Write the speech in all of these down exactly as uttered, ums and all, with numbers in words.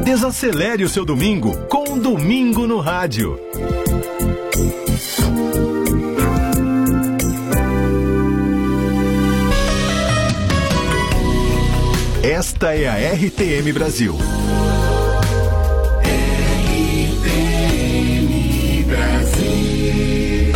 Desacelere o seu domingo com Domingo no Rádio. Esta é a R T M Brasil. R T M Brasil.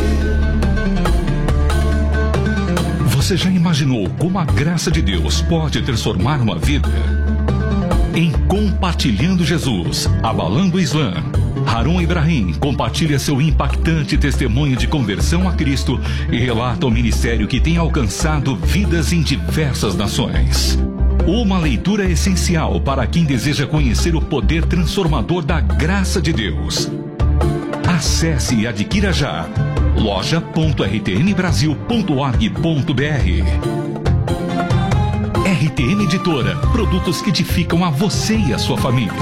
Você já imaginou como a graça de Deus pode transformar uma vida? Em Compartilhando Jesus, Abalando o Islã, Harun Ibrahim compartilha seu impactante testemunho de conversão a Cristo e relata o ministério que tem alcançado vidas em diversas nações. Uma leitura essencial para quem deseja conhecer o poder transformador da graça de Deus. Acesse e adquira já loja ponto r t m brasil ponto org ponto b r. R T M Editora, produtos que edificam a você e a sua família.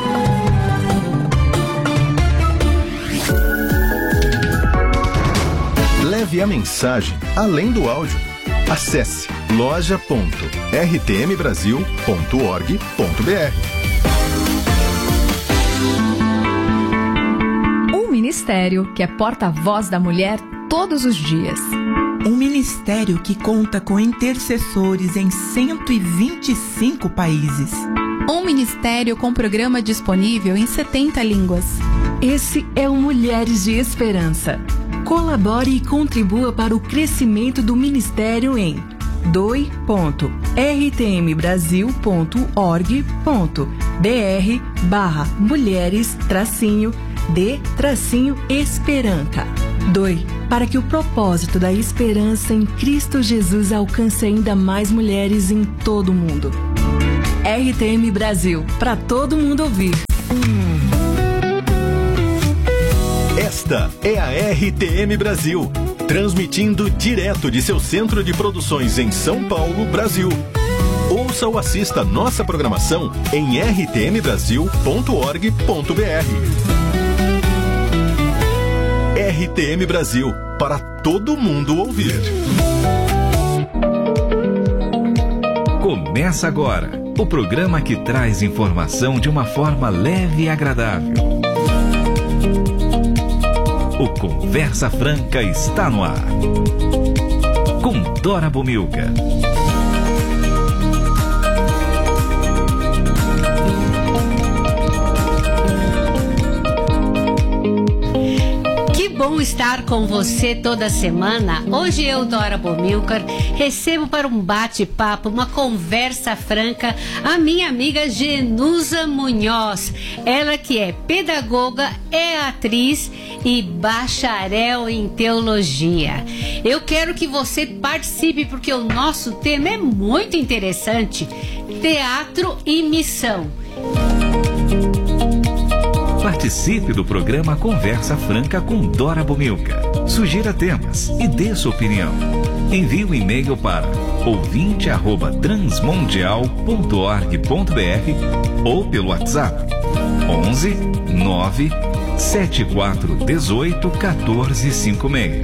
Leve a mensagem além do áudio. Acesse loja ponto r t m brasil ponto org ponto b r. Um ministério que é porta-voz da mulher todos os dias. Um ministério que conta com intercessores em cento e vinte e cinco países. Um ministério com programa disponível em setenta línguas. Esse é o Mulheres de Esperança. Colabore e contribua para o crescimento do ministério em doe ponto r t m brasil ponto org ponto b r barra mulheres tracinho de tracinho esperança. Doe para que o propósito da esperança em Cristo Jesus alcance ainda mais mulheres em todo o mundo. R T M Brasil, para todo mundo ouvir. Esta é a R T M Brasil, transmitindo direto de seu centro de produções em São Paulo, Brasil. Ouça ou assista nossa programação em r t m brasil ponto org ponto b r. R T M Brasil, para todo mundo ouvir. Começa agora o programa que traz informação de uma forma leve e agradável. O Conversa Franca está no ar. Com Dora Bomilca. Bom estar com você toda semana. Hoje eu, Dora Bomilcar, recebo para um bate-papo, uma conversa franca, a minha amiga Genusa Munhoz. Ela que é pedagoga, é atriz e bacharel em teologia. Eu quero que você participe porque o nosso tema é muito interessante: teatro e missão. Participe do programa Conversa Franca com Dora Bomilca. Sugira temas e dê sua opinião. Envie um e-mail para ouvinte arroba transmundial ponto org ponto b r ou pelo WhatsApp onze nove sete quatro um oito um quatro cinco seis.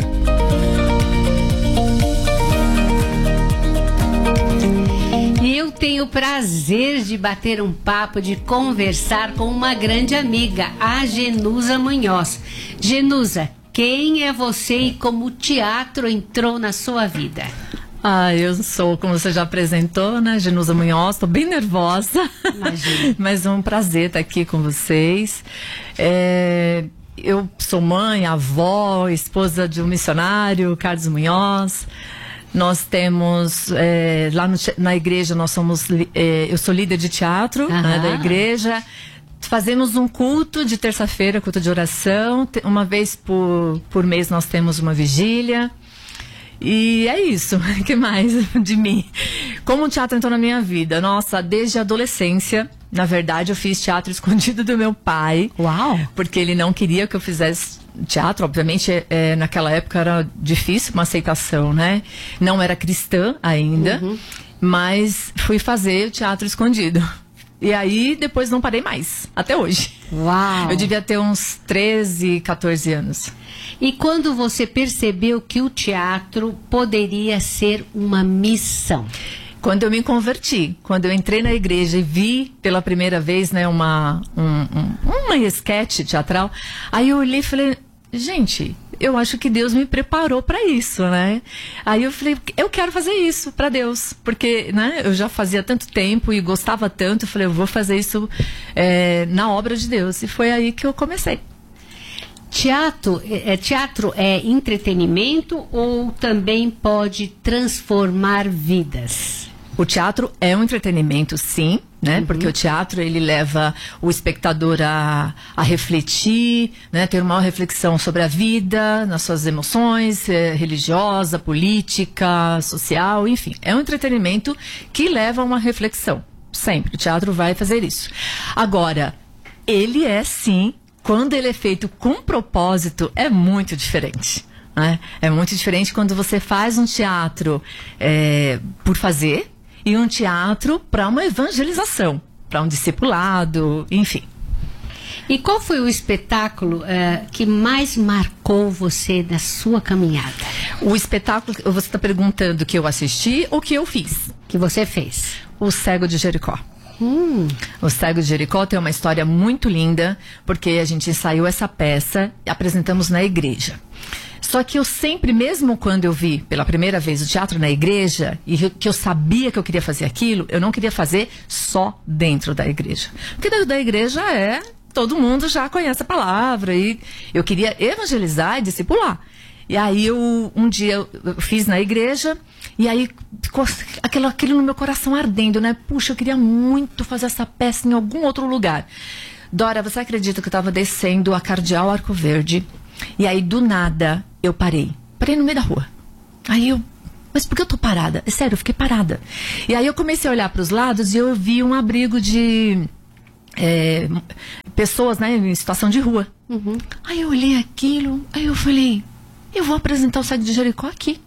Eu tenho o prazer de bater um papo, de conversar com uma grande amiga, a Genusa Munhoz. Genusa, quem é você e como o teatro entrou na sua vida? Ah, eu sou, como você já apresentou, né, Genusa Munhoz, estou bem nervosa. Imagina. Mas é um prazer estar aqui com vocês. É, eu sou mãe, avó, esposa de um missionário, Carlos Munhoz. Nós temos, é, lá no, na igreja, nós somos, é, eu sou líder de teatro, né, da igreja. Fazemos um culto de terça-feira, culto de oração. Uma vez por, por mês nós temos uma vigília. E é isso. O que mais de mim? Como o teatro entrou na minha vida? Nossa, desde a adolescência. Na verdade, eu fiz teatro escondido do meu pai. Uau! Porque ele não queria que eu fizesse teatro. Obviamente, é, naquela época era difícil uma aceitação, né? Não era cristã ainda. Uhum. Mas fui fazer teatro escondido. E aí, depois não parei mais. Até hoje. Uau! Eu devia ter uns treze, quatorze anos. E quando você percebeu que o teatro poderia ser uma missão? Quando eu me converti, quando eu entrei na igreja e vi pela primeira vez, né, uma, um, um, uma esquete teatral, aí eu olhei e falei, gente, eu acho que Deus me preparou para isso, né? Aí eu falei, eu quero fazer isso para Deus, porque, né, eu já fazia tanto tempo e gostava tanto, eu falei, eu vou fazer isso é, na obra de Deus. E foi aí que eu comecei. Teatro é, teatro é entretenimento ou também pode transformar vidas? O teatro é um entretenimento, sim, né? Uhum. Porque o teatro, ele leva o espectador a, a refletir, né? Ter uma reflexão sobre a vida, nas suas emoções, eh, religiosa, política, social, enfim. É um entretenimento que leva a uma reflexão. Sempre. O teatro vai fazer isso. Agora, ele é, sim, quando ele é feito com propósito, é muito diferente. Né? É muito diferente quando você faz um teatro é, por fazer e um teatro para uma evangelização, para um discipulado, enfim. E qual foi o espetáculo uh, que mais marcou você na sua caminhada? O espetáculo, você está perguntando que eu assisti ou que eu fiz? Que você fez? O Cego de Jericó. Hum. O Cego de Jericó tem uma história muito linda, porque a gente ensaiou essa peça e apresentamos na igreja. Só que eu sempre, mesmo quando eu vi pela primeira vez o teatro na igreja, e que eu sabia que eu queria fazer aquilo, eu não queria fazer só dentro da igreja. Porque dentro da igreja é, todo mundo já conhece a palavra, e eu queria evangelizar e discipular. E aí eu, um dia eu fiz na igreja, e aí ficou aquilo, aquilo no meu coração ardendo, né? Puxa, eu queria muito fazer essa peça em algum outro lugar. Dora, você acredita que eu estava descendo a Cardeal Arco Verde? E aí, do nada, eu parei. Parei no meio da rua. Aí eu... Mas por que eu tô parada? É sério, eu fiquei parada. E aí eu comecei a olhar para os lados e eu vi um abrigo de... É, pessoas, né, em situação de rua. Uhum. Aí eu olhei aquilo, aí eu falei... Eu vou apresentar o Cego de Jericó aqui.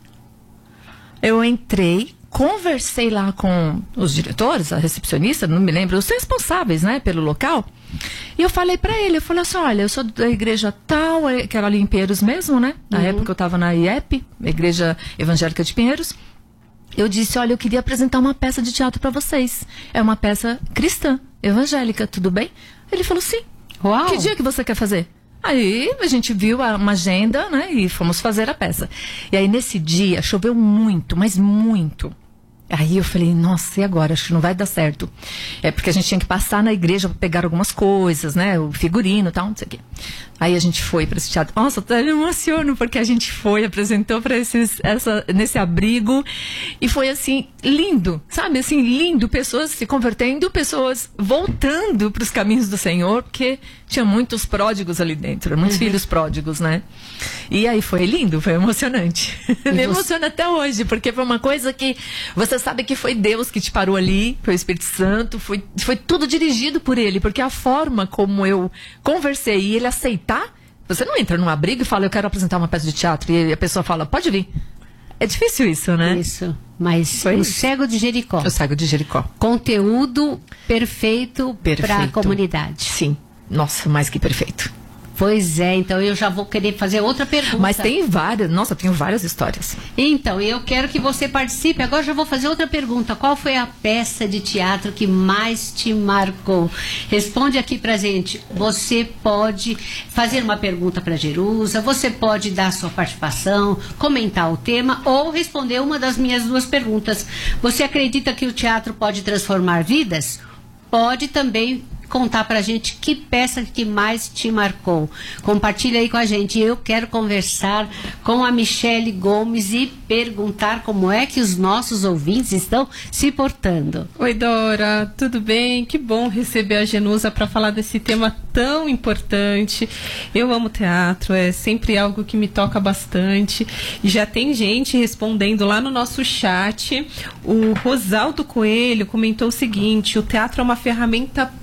Eu entrei, conversei lá com os diretores, a recepcionista, não me lembro, os responsáveis, né, pelo local. E eu falei pra ele, eu falei assim, olha, eu sou da igreja tal, que era ali em Pinheiros mesmo, né? Na uhum. época eu tava na I E P, Igreja Evangélica de Pinheiros. Eu disse, olha, eu queria apresentar uma peça de teatro pra vocês. É uma peça cristã, evangélica, tudo bem? Ele falou, sim. Uau. Que dia que você quer fazer? Aí a gente viu uma agenda, né, e fomos fazer a peça. E aí nesse dia choveu muito, mas muito. Aí eu falei, nossa, e agora? Acho que não vai dar certo. É porque a gente tinha que passar na igreja para pegar algumas coisas, né, o figurino e tal, não sei o quê. Aí a gente foi para esse teatro. Nossa, eu me emociono porque a gente foi, apresentou para esses, essa, nesse abrigo e foi assim, lindo, sabe? Assim, lindo, pessoas se convertendo, pessoas voltando para os caminhos do Senhor, porque tinha muitos pródigos ali dentro, muitos uhum. filhos pródigos, né? E aí foi lindo, foi emocionante. Me você... emociona até hoje, porque foi uma coisa que você sabe que foi Deus que te parou ali, foi o Espírito Santo, foi, foi tudo dirigido por Ele, porque a forma como eu conversei e Ele aceitar, você não entra num abrigo e fala, eu quero apresentar uma peça de teatro, e a pessoa fala, pode vir. É difícil isso, né? Isso, mas foi o isso. Cego de Jericó. O Cego de Jericó. Conteúdo perfeito, perfeito. para a comunidade. Sim, nossa, mais que perfeito. Pois é, então eu já vou querer fazer outra pergunta. Mas tem várias, nossa, eu tenho várias histórias. Então, eu quero que você participe. Agora já vou fazer outra pergunta. Qual foi a peça de teatro que mais te marcou? Responde aqui pra gente. Você pode fazer uma pergunta pra Jerusa, você pode dar sua participação, comentar o tema ou responder uma das minhas duas perguntas. Você acredita que o teatro pode transformar vidas? Pode também contar pra gente que peça que mais te marcou. Compartilha aí com a gente. Eu quero conversar com a Michele Gomes e perguntar como é que os nossos ouvintes estão se portando. Oi, Dora, tudo bem? Que bom receber a Genusa para falar desse tema tão importante. Eu amo teatro, é sempre algo que me toca bastante. E já tem gente respondendo lá no nosso chat. O Rosaldo Coelho comentou o seguinte: o teatro é uma ferramenta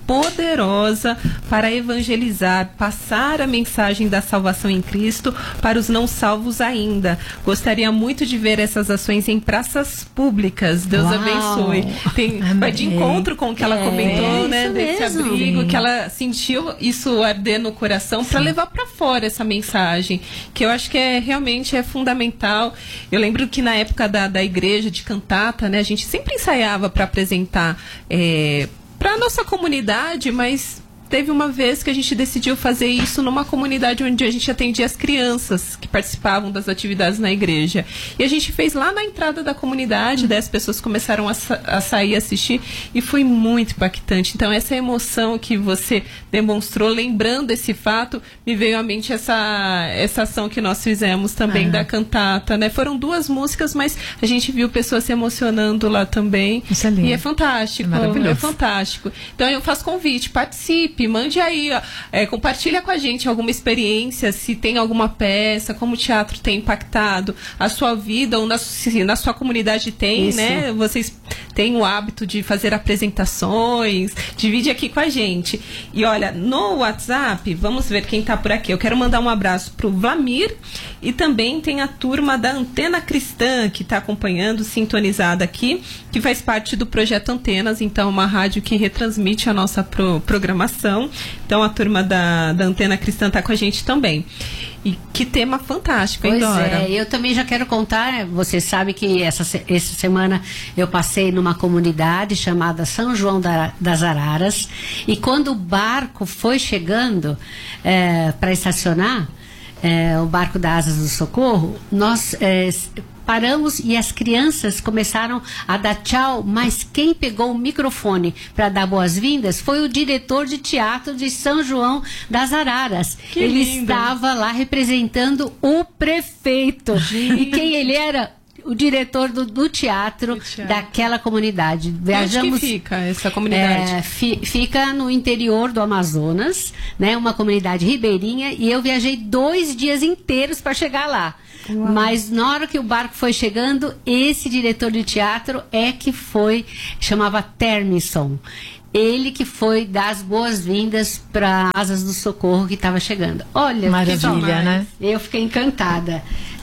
poderosa para evangelizar, passar a mensagem da salvação em Cristo para os não salvos ainda. Gostaria muito de ver essas ações em praças públicas. Deus Uau. abençoe. Tem, vai de encontro com o que ela É, comentou, né? isso Desse mesmo. abrigo, Sim. que ela sentiu isso arder no coração para levar para fora essa mensagem, que eu acho que é realmente é fundamental. Eu lembro que na época da, da igreja de cantata, né, a gente sempre ensaiava para apresentar é, para a nossa comunidade, mas teve uma vez que a gente decidiu fazer isso numa comunidade onde a gente atendia as crianças que participavam das atividades na igreja. E a gente fez lá na entrada da comunidade, daí as pessoas começaram a, sa- a sair assistir e foi muito impactante. Então essa emoção que você demonstrou, lembrando esse fato, me veio à mente essa, essa ação que nós fizemos também Ah. da cantata, né? Foram duas músicas, mas a gente viu pessoas se emocionando lá também. Isso é lindo. E é fantástico, É maravilhoso. é fantástico. Então eu faço convite, participe, mande aí, ó, é, compartilha com a gente alguma experiência, se tem alguma peça, como o teatro tem impactado a sua vida, ou na, se na sua comunidade tem, Isso. né? Vocês têm o hábito de fazer apresentações, divide aqui com a gente. E olha, no WhatsApp, vamos ver quem tá por aqui. Eu quero mandar um abraço pro Vlamir e também tem a turma da Antena Cristã que está acompanhando, sintonizada aqui, que faz parte do Projeto Antenas, então uma rádio que retransmite a nossa pro, programação. Então a turma da, da Antena Cristã está com a gente também. E que tema fantástico, hein, Pois Dora? é, eu também já quero contar, você sabe que essa, se- essa semana eu passei numa comunidade chamada São João da- das Araras, e quando o barco foi chegando para estacionar, é, o barco da Asas do Socorro, nós é, s- paramos e as crianças começaram a dar tchau, mas quem pegou o microfone para dar boas-vindas foi o diretor de teatro de São João das Araras. Que Ele lindo. estava lá representando o prefeito. E quem ele era? O diretor do, do teatro, Do teatro. daquela comunidade. Onde que Viajamos. fica essa comunidade? É, fi- fica no interior do Amazonas, né? Uma comunidade ribeirinha, e eu viajei dois dias inteiros para chegar lá. Mas na hora que o barco foi chegando, esse diretor de teatro é que foi, chamava Termisson. Ele que foi dar as boas-vindas para Asas do Socorro que estava chegando. Olha, Maravilha, que demais. né? Eu fiquei encantada.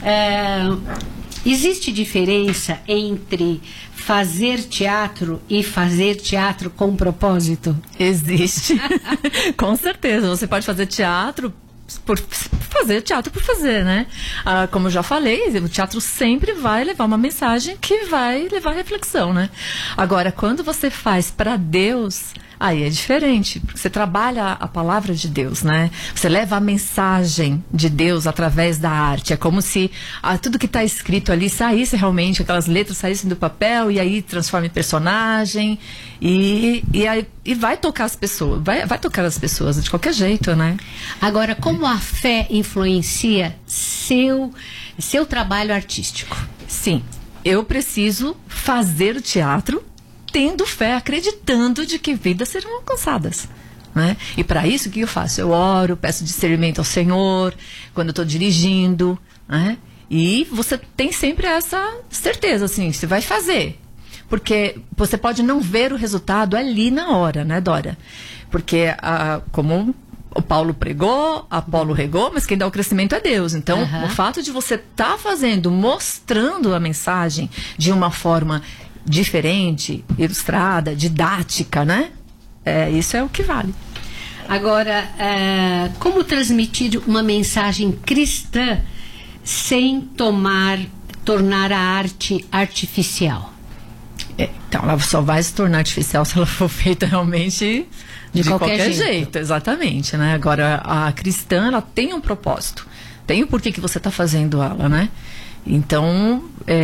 É, existe diferença entre fazer teatro e fazer teatro com propósito? Existe. Com certeza. Você pode fazer teatro por fazer teatro por fazer, né? Ah, como eu já falei, o teatro sempre vai levar uma mensagem que vai levar reflexão, né? Agora, quando você faz para Deus, aí é diferente, porque você trabalha a palavra de Deus, né? Você leva a mensagem de Deus através da arte. É como se ah, tudo que está escrito ali saísse realmente, aquelas letras saíssem do papel e aí transforma em personagem e, e, aí, e vai tocar as pessoas, vai, vai tocar as pessoas de qualquer jeito, né? Agora, como a fé influencia seu, seu trabalho artístico? Sim, eu preciso fazer o teatro tendo fé, acreditando de que vidas serão alcançadas. Né? E para isso, o que eu faço? Eu oro, peço discernimento ao Senhor, quando eu estou dirigindo, né? E você tem sempre essa certeza, assim, você vai fazer. Porque você pode não ver o resultado ali na hora, né, Dora? Porque, ah, como o Paulo pregou, Apolo regou, mas quem dá o crescimento é Deus. Então, Uhum. o fato de você estar tá fazendo, mostrando a mensagem de uma forma diferente, ilustrada, didática, né? É, isso é o que vale. Agora, é, como transmitir uma mensagem cristã sem tomar, tornar a arte artificial? É, então, ela só vai se tornar artificial se ela for feita realmente de, De qualquer qualquer, jeito. jeito. Exatamente, né? Agora, a cristã, ela tem um propósito. Tem o porquê que você está fazendo ela, né? Então,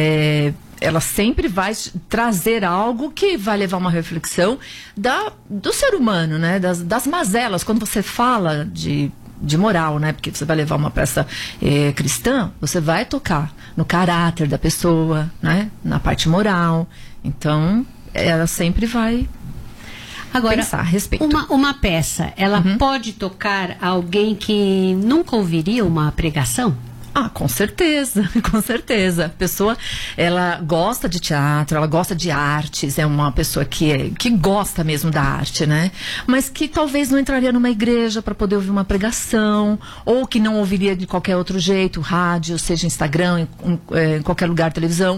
é, ela sempre vai trazer algo que vai levar uma reflexão da, do ser humano, né? Das, das mazelas. Quando você fala de, de moral, né? Porque você vai levar uma peça é, cristã, você vai tocar no caráter da pessoa, né? Na parte moral. Então, ela sempre vai Agora, pensar a respeito. Uma, uma peça, ela Uhum. pode tocar alguém que nunca ouviria uma pregação? Ah, com certeza, com certeza. A pessoa, ela gosta de teatro, ela gosta de artes, é uma pessoa que, é, que gosta mesmo da arte, né? Mas que talvez não entraria numa igreja para poder ouvir uma pregação, ou que não ouviria de qualquer outro jeito, rádio, seja Instagram, em, em, em qualquer lugar, televisão.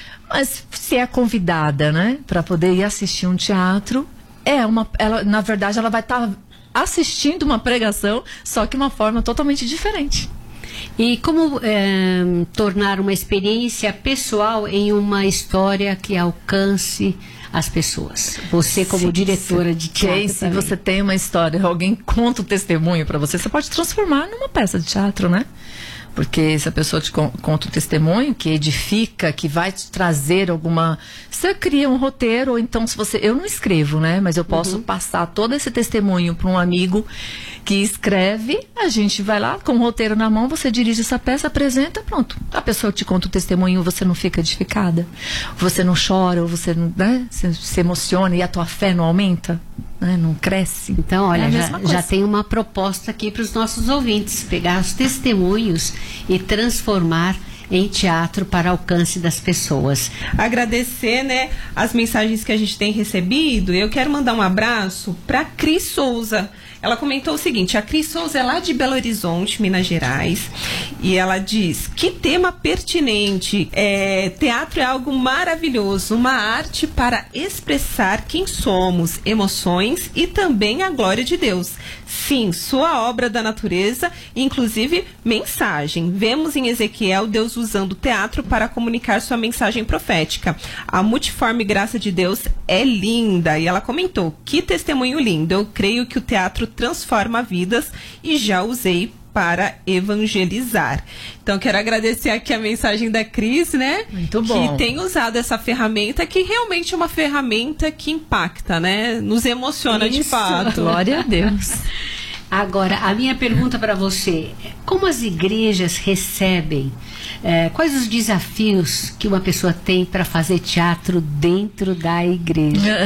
Mas se é convidada, né, para poder ir assistir um teatro, é uma, ela, na verdade, ela vai estar tá assistindo uma pregação, só que de uma forma totalmente diferente. E como é, tornar uma experiência pessoal em uma história que alcance as pessoas? Você como sim, diretora de teatro se também. Você tem uma história, alguém conta o testemunho para você, você pode transformar numa peça de teatro, né? Porque se a pessoa te conta o testemunho que edifica, que vai te trazer alguma... Você cria um roteiro, ou então se você... Eu não escrevo, né? Mas eu posso uhum. passar todo esse testemunho para um amigo que escreve, a gente vai lá com o roteiro na mão, você dirige essa peça, apresenta, pronto. A pessoa te conta o testemunho, você não fica edificada, você não chora, ou você não, né? se, se emociona e a tua fé não aumenta, né? Não cresce. Então, olha, é já, já tem uma proposta aqui para os nossos ouvintes, pegar os testemunhos e transformar em teatro para alcance das pessoas. Agradecer, né, as mensagens que a gente tem recebido. Eu quero mandar um abraço para Cris Souza. Ela comentou o seguinte: a Cris Souza é lá de Belo Horizonte, Minas Gerais, e ela diz: que tema pertinente, é, teatro é algo maravilhoso, uma arte para expressar quem somos, emoções e também a glória de Deus. Sim, sua obra da natureza, inclusive mensagem. Vemos em Ezequiel Deus usando o teatro para comunicar sua mensagem profética. A multiforme graça de Deus é linda. E ela comentou: que testemunho lindo, eu creio que o teatro transforma vidas e já usei para evangelizar. Então, quero agradecer aqui a mensagem da Cris, né? Muito bom. Que tem usado essa ferramenta, que realmente é uma ferramenta que impacta, né? Nos emociona. Isso, de fato. Glória a Deus. Agora, a minha pergunta para você: como as igrejas recebem, é, quais os desafios que uma pessoa tem para fazer teatro dentro da igreja?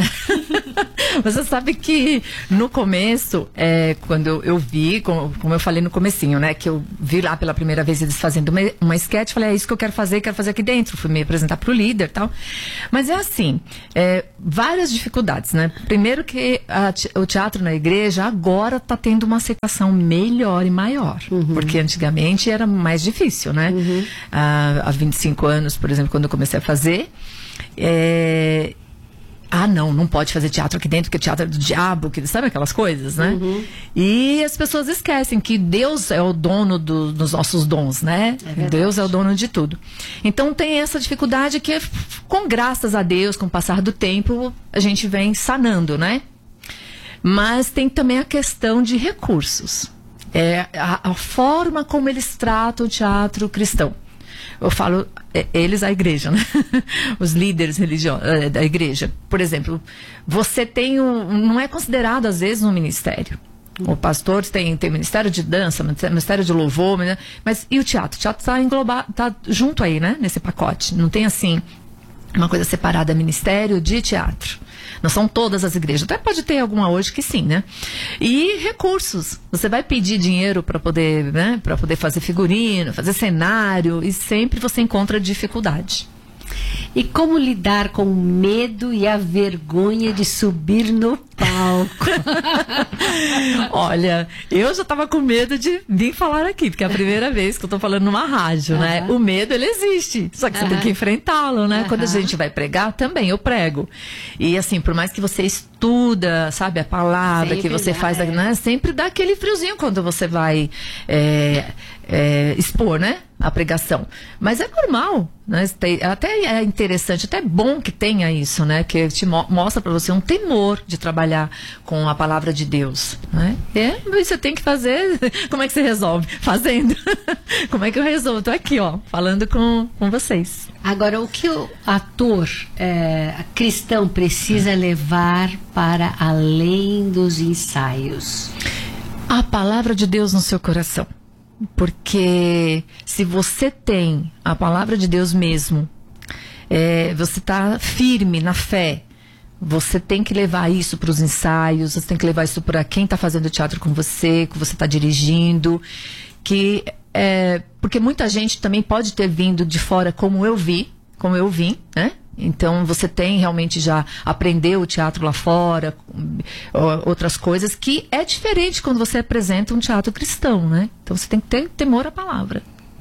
Você sabe que no começo, é, quando eu, eu vi, como, como eu falei no comecinho, né, que eu vi lá pela primeira vez eles fazendo uma, uma sketch, falei, é isso que eu quero fazer, quero fazer aqui dentro. Fui me apresentar pro líder e tal. Mas é assim, é, várias dificuldades, né? Primeiro que a, o teatro na igreja agora tá tendo uma aceitação melhor e maior. Uhum. Porque antigamente era mais difícil, né? Uhum. Ah, há vinte e cinco anos, por exemplo, quando eu comecei a fazer, é... ah, não, não pode fazer teatro aqui dentro, porque teatro é do diabo, que, sabe aquelas coisas, né? Uhum. E as pessoas esquecem que Deus é o dono do, dos nossos dons, né? É Deus é o dono de tudo. Então tem essa dificuldade que, com graças a Deus, com o passar do tempo, a gente vem sanando, né? Mas tem também a questão de recursos. É a, a forma como eles tratam o teatro cristão. Eu falo, é, eles, a igreja, né? Os líderes religiosos é, da igreja. Por exemplo, você tem um... Não é considerado, às vezes, um ministério. O pastor tem, tem ministério de dança, ministério de louvor, mas e o teatro? O teatro está englobado, está junto aí, né? Nesse pacote. Não tem, assim, uma coisa separada, ministério de teatro. Não são todas as igrejas. Até pode ter alguma hoje que sim, né? E recursos. Você vai pedir dinheiro para poder, né? Para poder fazer figurino, fazer cenário, e sempre você encontra dificuldade. E como lidar com o medo e a vergonha de subir no palco? Olha, eu já estava com medo de vir falar aqui, porque é a primeira vez que eu estou falando numa rádio, uhum. né? O medo, ele existe, só que uhum. você tem que enfrentá-lo, né? Uhum. Quando a gente vai pregar, também eu prego. E assim, por mais que você estuda, sabe, a palavra, sempre que você dá, faz, é. né? Sempre dá aquele friozinho quando você vai é, é, expor, né? A pregação. Mas é normal, né? Até é interessante, até é bom que tenha isso, né? Que te mo- mostra para você um temor de trabalhar com a palavra de Deus, né? É, você tem que fazer. Como é que você resolve? Fazendo. Como é que eu resolvo? Tô aqui, ó, falando com, com vocês. Agora, o que o ator é, cristão precisa levar para além dos ensaios? A palavra de Deus no seu coração. Porque se você tem a palavra de Deus mesmo, é, você está firme na fé, você tem que levar isso para os ensaios, você tem que levar isso para quem está fazendo teatro com você, que você está dirigindo, que é, porque muita gente também pode ter vindo de fora como eu vi, como eu vim, né? Então você tem realmente já aprendeu o teatro lá fora, outras coisas, que é diferente quando você apresenta um teatro cristão, né? Então você tem que ter temor à palavra.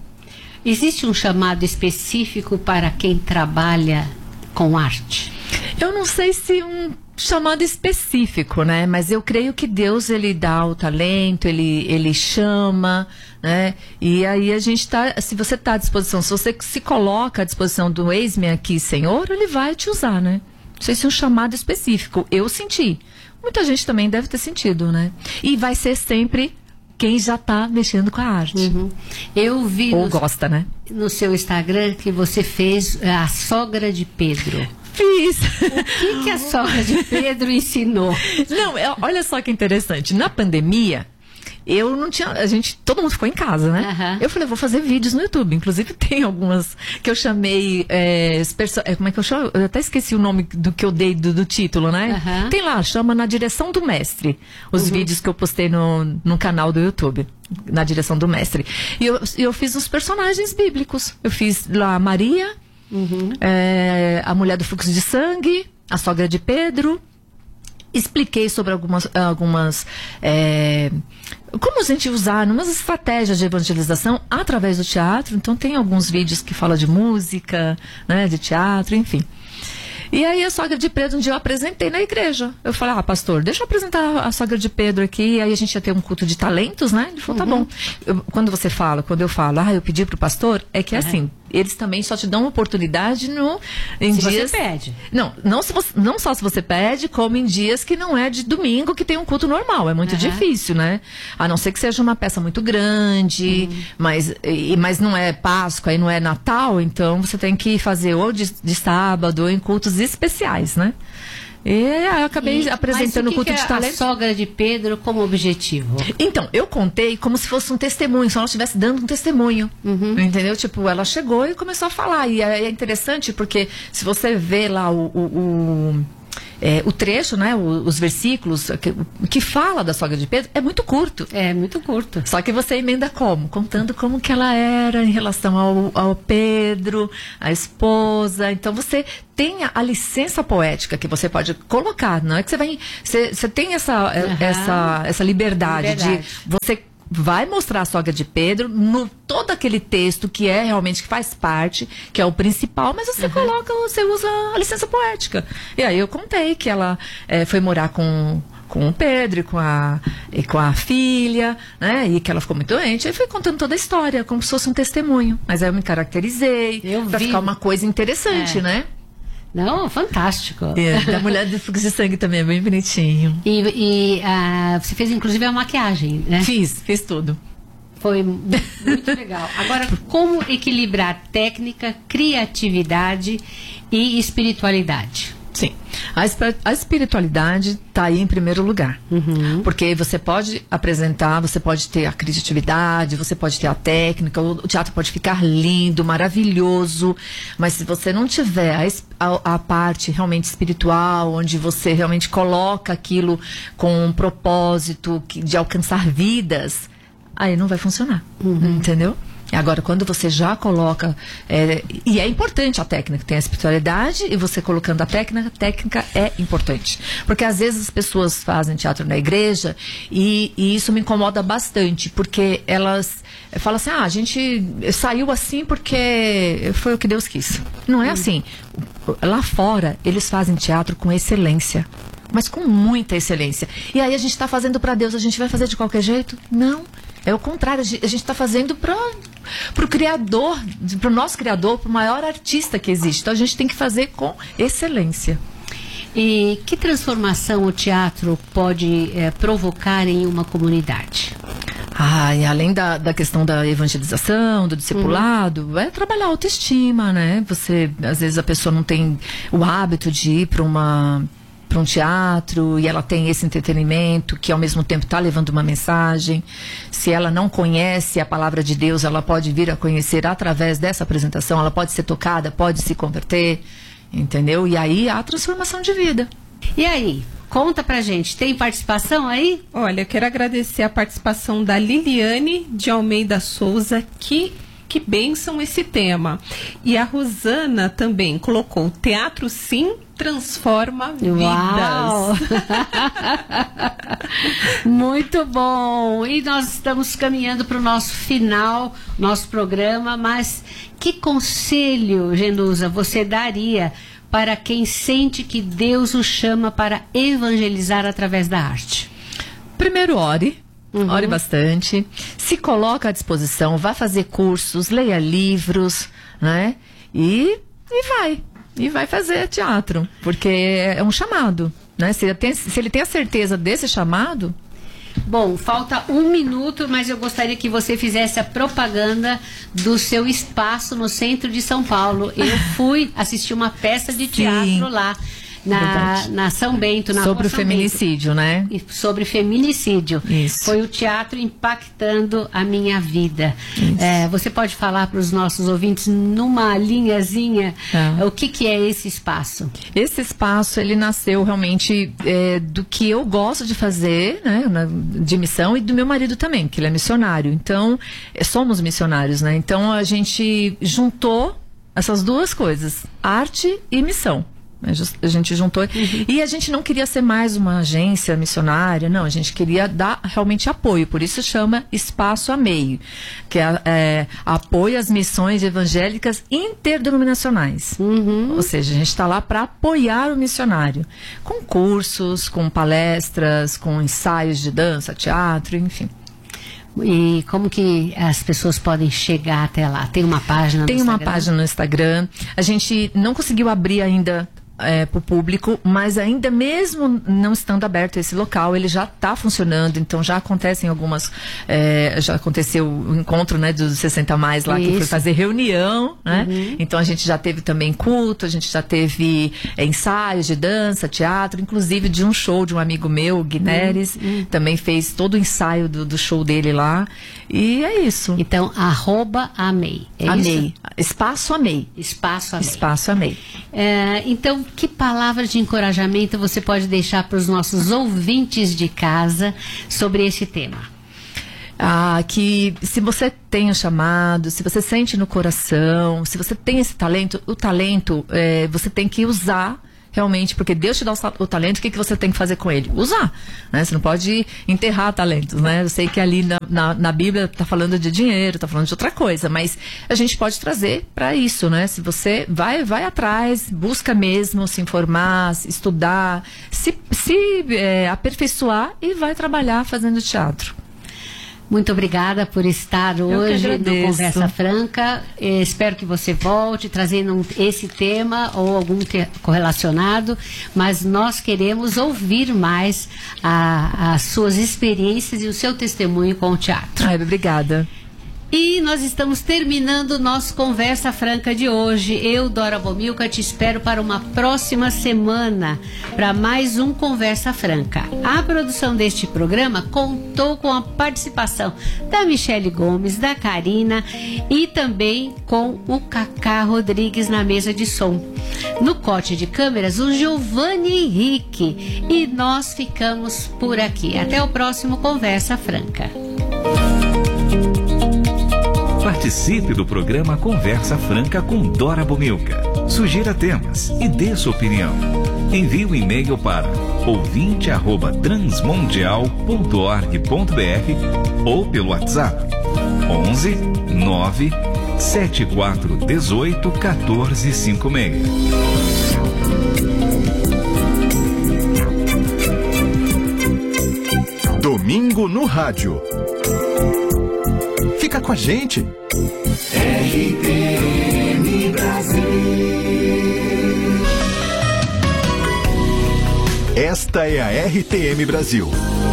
Existe um chamado específico para quem trabalha com arte? Eu não sei se um chamado específico, né? Mas eu creio que Deus, ele dá o talento, ele, ele chama, né? E aí a gente tá, se você tá à disposição, se você se coloca à disposição do eis-me aqui, Senhor, ele vai te usar, né? Não sei se um chamado específico. Eu senti. Muita gente também deve ter sentido, né? E vai ser sempre quem já tá mexendo com a arte. Uhum. Eu vi Ou no, gosta, né? no seu Instagram que você fez a sogra de Pedro. Fiz. O que, que a sogra de Pedro ensinou? Não, é, olha só que interessante. Na pandemia, eu não tinha. A gente, todo mundo ficou em casa, né? Uhum. Eu falei, vou fazer vídeos no YouTube. Inclusive, tem algumas que eu chamei. É, perso- é, como é que eu chamo? Eu até esqueci o nome do que eu dei do, do título, né? Uhum. Tem lá, chama Na Direção do Mestre. Os Uhum. vídeos que eu postei no, no canal do YouTube. Na Direção do Mestre. E eu, eu fiz os personagens bíblicos. Eu fiz lá Maria. Uhum. É, a mulher do fluxo de sangue, a sogra de Pedro. Expliquei sobre algumas, algumas é, como a gente usar umas estratégias de evangelização através do teatro. Então tem alguns vídeos que falam de música, né, de teatro, enfim. E aí a sogra de Pedro, um dia eu apresentei na igreja. Eu falei, ah, pastor, deixa eu apresentar a sogra de Pedro aqui. E aí a gente ia ter um culto de talentos, né? Ele falou, uhum. tá bom. Eu, quando você fala, quando eu falo, ah, eu pedi pro pastor, é que é uhum. assim, eles também só te dão oportunidade no, em se dias... você pede. Não, não, se você, não só se você pede, como em dias que não é de domingo, que tem um culto normal. É muito uhum. difícil, né? A não ser que seja uma peça muito grande, uhum. mas, e, mas não é Páscoa e não é Natal, então você tem que fazer ou de, de sábado ou em cultos especiais, né? E aí eu acabei e, apresentando o culto que de é talento. A sogra de Pedro como objetivo? Então, eu contei como se fosse um testemunho, se ela estivesse dando um testemunho. Uhum. Entendeu? Tipo, ela chegou e começou a falar. E é, é interessante porque se você vê lá o... o, o É, o trecho, né, o, os versículos que, que fala da sogra de Pedro é muito curto. É, muito curto. Só que você emenda como? Contando como que ela era em relação ao, ao Pedro, a esposa. Então você tem a, a licença poética que você pode colocar. Não é que você vai... Você, você tem essa, uhum. essa, essa liberdade, liberdade de você... vai mostrar a sogra de Pedro no todo aquele texto que é realmente, que faz parte, que é o principal, mas você uhum. coloca, você usa a licença poética. E aí eu contei que ela é, foi morar com, com o Pedro e com, a, e com a filha, né? E que ela ficou muito doente. Aí fui contando toda a história, como se fosse um testemunho. Mas aí eu me caracterizei eu pra vi. ficar uma coisa interessante, é. né? Não, fantástico. É, da mulher do fluxo de sangue também é bem bonitinho. E, e uh, você fez inclusive a maquiagem, né? Fiz, fiz tudo. Foi muito legal. Agora, como equilibrar técnica, criatividade e espiritualidade? Sim, a, a espiritualidade está aí em primeiro lugar, uhum. porque você pode apresentar, você pode ter a criatividade, você pode ter a técnica, o, o teatro pode ficar lindo, maravilhoso, mas se você não tiver a, a, a parte realmente espiritual, onde você realmente coloca aquilo com um propósito que, de alcançar vidas, aí não vai funcionar, uhum. entendeu? Agora, quando você já coloca, é, e é importante a técnica, tem a espiritualidade e você colocando a técnica, a técnica é importante. Porque às vezes as pessoas fazem teatro na igreja e, e isso me incomoda bastante, porque elas falam assim, ah, a gente saiu assim porque foi o que Deus quis. Não é assim. Lá fora, eles fazem teatro com excelência. Mas com muita excelência. E aí a gente está fazendo para Deus, a gente vai fazer de qualquer jeito? Não. É o contrário, a gente está fazendo para o Criador, para o nosso Criador, para o maior artista que existe. Então a gente tem que fazer com excelência. E que transformação o teatro pode é, provocar em uma comunidade? Ah, e além da, da questão da evangelização, do discipulado, uhum. é trabalhar a autoestima, né? Você, às vezes a pessoa não tem o hábito de ir para uma... para um teatro e ela tem esse entretenimento que ao mesmo tempo está levando uma mensagem. Se ela não conhece a palavra de Deus, ela pode vir a conhecer através dessa apresentação, ela pode ser tocada, pode se converter, entendeu? E aí há a transformação de vida. E aí, Conta pra gente, tem participação aí? Olha, eu quero agradecer a participação da Liliane de Almeida Souza, que, que bênção esse tema. E a Rosana também colocou: teatro sim transforma Uau. vidas. Muito bom! E nós estamos caminhando para o nosso final, nosso programa, mas que conselho, Genusa, você daria para quem sente que Deus o chama para evangelizar através da arte? Primeiro, ore. Uhum. Ore bastante. Se coloca à disposição, vá fazer cursos, leia livros, né? E, e vai. E vai fazer teatro. Porque é um chamado, né? Se ele tem, se ele tem a certeza desse chamado... Bom, falta um minuto, mas eu gostaria que você fizesse a propaganda do seu espaço no centro de São Paulo. Eu fui assistir uma peça de teatro Sim. lá. Na, na São Bento, na Sobre o São feminicídio, Bento. né? Sobre feminicídio. Isso. Foi o teatro impactando a minha vida. É, você pode falar para os nossos ouvintes, numa linhazinha, é. o que, que é esse espaço? Esse espaço, ele nasceu realmente é, do que eu gosto de fazer, né? Na, de missão, e do meu marido também, que ele é missionário. Então, é, somos missionários, né? Então, a gente juntou essas duas coisas, arte e missão. A gente juntou. Uhum. E a gente não queria ser mais uma agência missionária, não. A gente queria dar realmente apoio. Por isso chama Espaço Amei, que é, é apoio às missões evangélicas interdenominacionais. Uhum. Ou seja, a gente está lá para apoiar o missionário. Com cursos, com palestras, com ensaios de dança, teatro, enfim. E como que as pessoas podem chegar até lá? Tem uma página no Tem Instagram? Tem uma página no Instagram. A gente não conseguiu abrir ainda é, para o público, mas ainda mesmo não estando aberto esse local, ele já está funcionando. Então já acontecem algumas... É, já aconteceu o encontro, né, dos sessenta mais lá, Isso. que foi fazer reunião, né? Uhum. Então a gente já teve também culto, a gente já teve é, ensaios de dança, teatro, inclusive de um show de um amigo meu, o Guineres, uhum. também fez todo o ensaio do, do show dele lá. E é isso. Então, arroba Amei. É Amei. Isso? Espaço Amei. Espaço Amei. Espaço Amei. É, então, que palavra de encorajamento você pode deixar para os nossos ouvintes de casa sobre esse tema? Ah, que se você tem o chamado, se você sente no coração, se você tem esse talento, o talento é, você tem que usar realmente, porque Deus te dá o, o talento, o que, que você tem que fazer com ele? Usar, né? Você não pode enterrar talentos, né? Eu sei que ali na, na, na Bíblia está falando de dinheiro, está falando de outra coisa, mas a gente pode trazer para isso, né? Se você vai, vai atrás, busca mesmo se informar, estudar, se, se é, aperfeiçoar e vai trabalhar fazendo teatro. Muito obrigada por estar Eu hoje no Conversa Franca. Eh, espero que você volte trazendo esse tema ou algum te- correlacionado, mas nós queremos ouvir mais a, as suas experiências e o seu testemunho com o teatro. Ai, obrigada. E nós estamos terminando o nosso Conversa Franca de hoje. Eu, Dora Bomilcar, te espero para uma próxima semana, para mais um Conversa Franca. A produção deste programa contou com a participação da Michele Gomes, da Karina e também com o Cacá Rodrigues na mesa de som. No corte de câmeras, o Giovanni Henrique. E nós ficamos por aqui. Até o próximo Conversa Franca. Participe do programa Conversa Franca com Dora Bomilcar. Sugira temas e dê sua opinião. Envie um e-mail para ouvinte arroba transmundial ponto org ponto br ou pelo WhatsApp onze nove sete quatro um oito um quatro cinco seis. Domingo no Rádio. Fica com a gente. R T M Brasil. Esta é a R T M Brasil.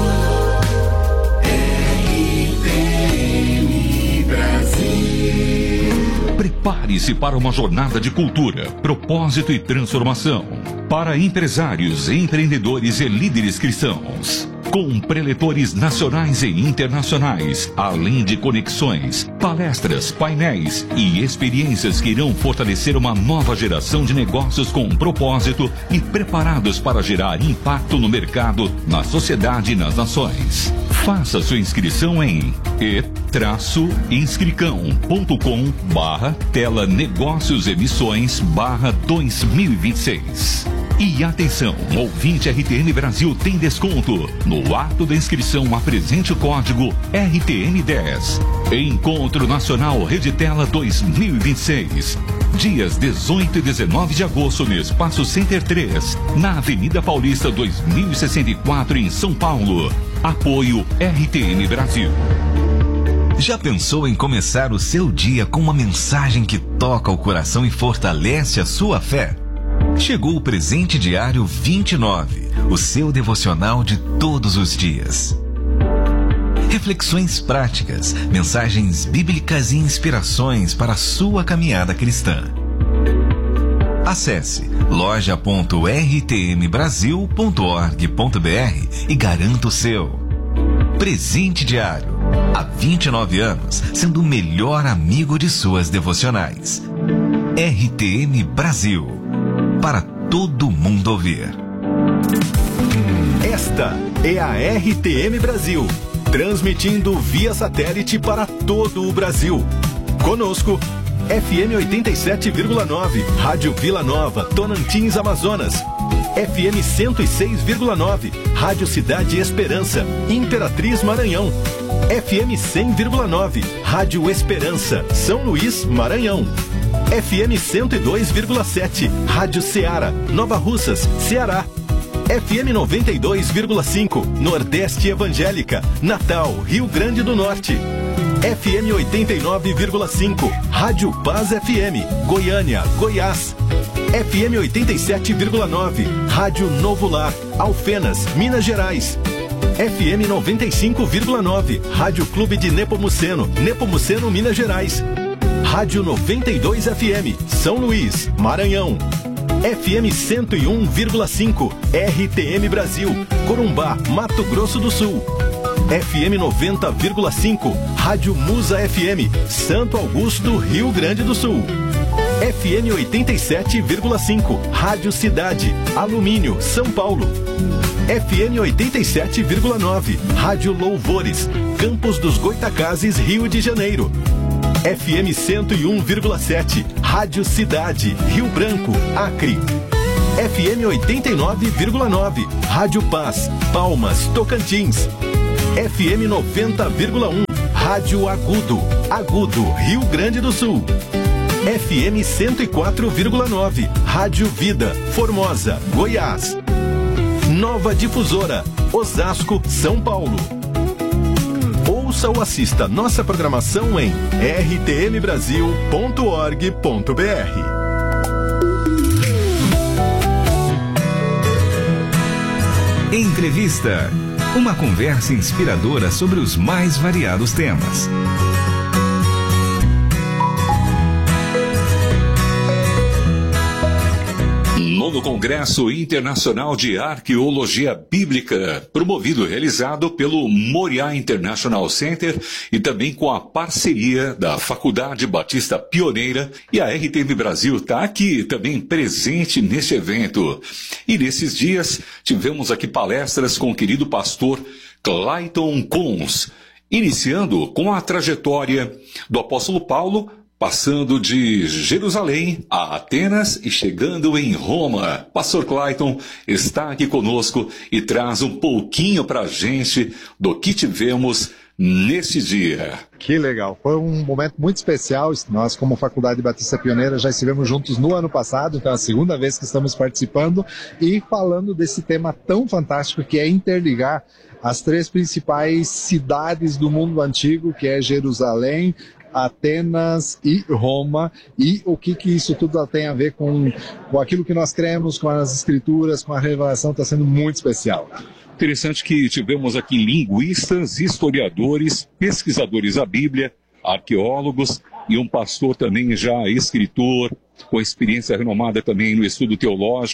R T M Brasil. Prepare-se para uma jornada de cultura, propósito e transformação. Para empresários, empreendedores e líderes cristãos. com preletores nacionais e internacionais, além de conexões, palestras, painéis e experiências que irão fortalecer uma nova geração de negócios com propósito e preparados para gerar impacto no mercado, na sociedade e nas nações. Faça sua inscrição em e inscricão ponto com barra tela negócios emissões barra dois mil e vinte e seis. E atenção, ouvinte R T N Brasil tem desconto. No ato da inscrição, apresente o código R T N dez. Encontro Nacional Reditela dois mil e vinte e seis. Dias dezoito e dezenove de agosto no Espaço Center três, na Avenida Paulista dois mil e sessenta e quatro, em São Paulo. Apoio R T N Brasil. Já pensou em começar o seu dia com uma mensagem que toca o coração e fortalece a sua fé? Chegou o Presente Diário vinte e nove, o seu devocional de todos os dias. Reflexões práticas, mensagens bíblicas e inspirações para a sua caminhada cristã. Acesse loja ponto r t m brasil ponto org ponto b r e garanta o seu. Presente Diário, há vinte e nove anos, sendo o melhor amigo de suas devocionais. R T N Brasil, para todo mundo ouvir. Esta é a R T M Brasil, transmitindo via satélite para todo o Brasil. Conosco, F M oitenta e sete vírgula nove, Rádio Vila Nova, Tonantins, Amazonas. F M cento e seis vírgula nove, Rádio Cidade Esperança, Imperatriz, Maranhão. F M cem vírgula nove, Rádio Esperança, São Luís, Maranhão. F M cento e dois vírgula sete, Rádio Ceará, Nova Russas, Ceará. F M noventa e dois vírgula cinco, Nordeste Evangélica, Natal, Rio Grande do Norte. F M oitenta e nove vírgula cinco, Rádio Paz F M, Goiânia, Goiás. F M oitenta e sete vírgula nove, Rádio Novo Lar, Alfenas, Minas Gerais. F M noventa e cinco vírgula nove, Rádio Clube de Nepomuceno, Nepomuceno, Minas Gerais. Rádio noventa e dois F M, São Luís, Maranhão. F M cento e um vírgula cinco, R T M Brasil, Corumbá, Mato Grosso do Sul. F M noventa vírgula cinco, Rádio Musa F M, Santo Augusto, Rio Grande do Sul. F M oitenta e sete vírgula cinco, Rádio Cidade, Alumínio, São Paulo. F M oitenta e sete vírgula nove, Rádio Louvores, Campos dos Goitacazes, Rio de Janeiro. F M cento e um vírgula sete, Rádio Cidade, Rio Branco, Acre. F M oitenta e nove vírgula nove, Rádio Paz, Palmas, Tocantins. F M noventa vírgula um, Rádio Agudo, Agudo, Rio Grande do Sul. F M cento e quatro vírgula nove, Rádio Vida, Formosa, Goiás. Nova Difusora, Osasco, São Paulo. Ouça ou assista nossa programação em r t m brasil ponto org ponto b r. Entrevista. Uma conversa inspiradora sobre os mais variados temas. No Congresso Internacional de Arqueologia Bíblica, promovido e realizado pelo Moriá International Center e também com a parceria da Faculdade Batista Pioneira, e a R T M Brasil está aqui também presente neste evento. E nesses dias tivemos aqui palestras com o querido pastor Clayton Cons, iniciando com a trajetória do apóstolo Paulo, passando de Jerusalém a Atenas e chegando em Roma. Pastor Clayton está aqui conosco e traz um pouquinho para a gente do que tivemos nesse dia. Que legal, foi um momento muito especial. Nós, como Faculdade Batista Pioneira, já estivemos juntos no ano passado, então é a segunda vez que estamos participando e falando desse tema tão fantástico que é interligar as três principais cidades do mundo antigo, que é Jerusalém, Atenas e Roma, e o que, que isso tudo tem a ver com, com aquilo que nós cremos, com as escrituras, com a revelação. Está sendo muito especial. Interessante que tivemos aqui linguistas, historiadores, pesquisadores da Bíblia, arqueólogos e um pastor também já escritor, com experiência renomada também no estudo teológico,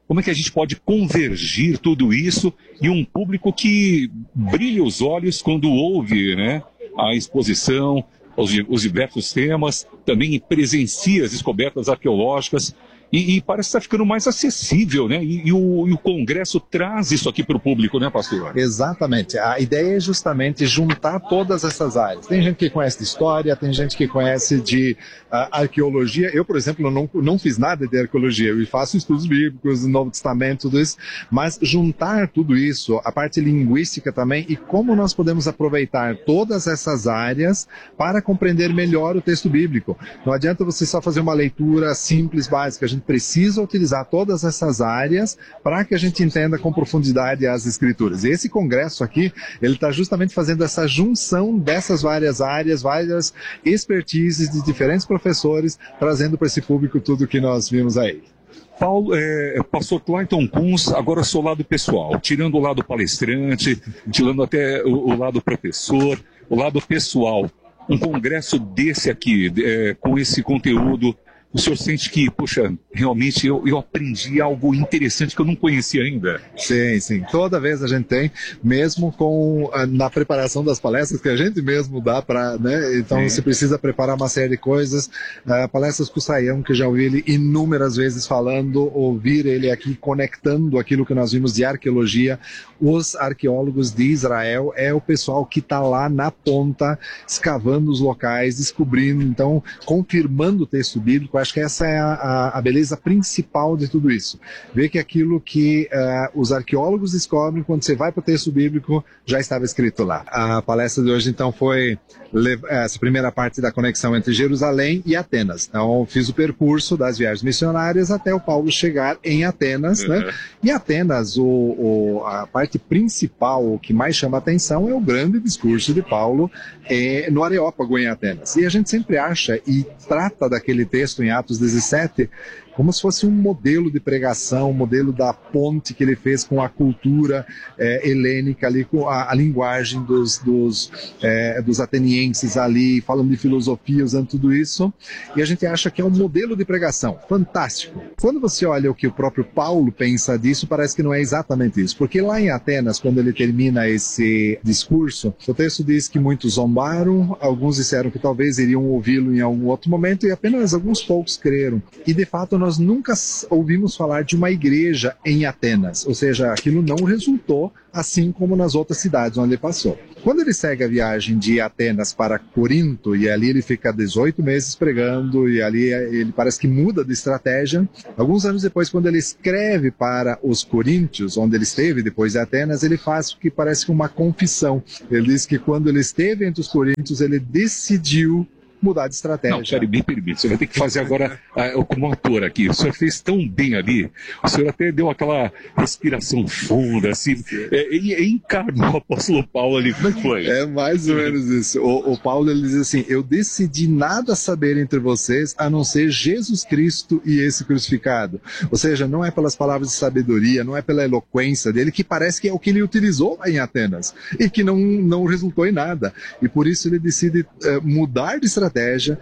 como é que a gente pode convergir tudo isso e um público que brilha os olhos quando ouve, né, a exposição, os, os diversos temas, também presencia as descobertas arqueológicas. E, e parece que está ficando mais acessível, né? E, e, o, e o Congresso traz isso aqui para o público, né, pastor? Exatamente. A ideia é justamente juntar todas essas áreas. Tem gente que conhece de história, tem gente que conhece de uh, arqueologia. Eu, por exemplo, não, não fiz nada de arqueologia. Eu faço estudos bíblicos, Novo Testamento, tudo isso. Mas juntar tudo isso, a parte linguística também, e como nós podemos aproveitar todas essas áreas para compreender melhor o texto bíblico. Não adianta você só fazer uma leitura simples, básica. A gente precisa utilizar todas essas áreas para que a gente entenda com profundidade as escrituras. E esse congresso aqui, ele está justamente fazendo essa junção dessas várias áreas, várias expertises de diferentes professores, trazendo para esse público tudo que nós vimos aí. Paulo, é, pastor Clayton Kunz, agora seu lado pessoal, tirando o lado palestrante, tirando até o, o lado professor, o lado pessoal. Um congresso desse aqui, é, com esse conteúdo, o senhor sente que, poxa, realmente eu, eu aprendi algo interessante que eu não conhecia ainda? Sim, sim. Toda vez a gente tem, mesmo com na preparação das palestras que a gente mesmo dá para, né? Então sim. Você precisa preparar uma série de coisas. Uh, palestras com o Sayão, que já ouvi ele inúmeras vezes falando, ouvir ele aqui conectando aquilo que nós vimos de arqueologia. Os arqueólogos de Israel é o pessoal que está lá na ponta, escavando os locais, descobrindo, então, confirmando o texto bíblico. Acho que essa é a, a, a beleza principal de tudo isso. Ver que aquilo que uh, os arqueólogos descobrem quando você vai para o texto bíblico já estava escrito lá. A palestra de hoje, então, foi essa primeira parte da conexão entre Jerusalém e Atenas. Então, fiz o percurso das viagens missionárias até o Paulo chegar em Atenas, uhum. né? E Atenas, o, o, a parte principal, o que mais chama a atenção é o grande discurso de Paulo é, no Areópago em Atenas. E a gente sempre acha e trata daquele texto em Atos dezessete como se fosse um modelo de pregação, um modelo da ponte que ele fez com a cultura é, helênica ali, com a, a linguagem dos, dos, é, dos atenienses ali, falando de filosofia, usando tudo isso, e a gente acha que é um modelo de pregação fantástico. Quando você olha o que o próprio Paulo pensa disso, parece que não é exatamente isso, porque lá em Atenas, quando ele termina esse discurso, o texto diz que muitos zombaram, alguns disseram que talvez iriam ouvi-lo em algum outro momento, e apenas alguns poucos creram. E de fato nós nunca ouvimos falar de uma igreja em Atenas, ou seja, aquilo não resultou assim como nas outras cidades onde ele passou. Quando ele segue a viagem de Atenas para Corinto, e ali ele fica dezoito meses pregando, e ali ele parece que muda de estratégia, alguns anos depois, quando ele escreve para os coríntios, onde ele esteve depois de Atenas, ele faz o que parece uma confissão. Ele diz que quando ele esteve entre os coríntios, ele decidiu mudar de estratégia. Não, peraí, me permite, você vai ter que fazer agora uh, como ator aqui. O senhor fez tão bem ali, o senhor até deu aquela respiração funda, assim, é, e, e encarnou o apóstolo Paulo ali. Como é que foi? É mais ou menos isso. O, o Paulo, ele diz assim, eu decidi nada saber entre vocês, a não ser Jesus Cristo e esse crucificado. Ou seja, não é pelas palavras de sabedoria, não é pela eloquência dele, que parece que é o que ele utilizou lá em Atenas, e que não, não resultou em nada. E por isso ele decide uh, mudar de estratégia,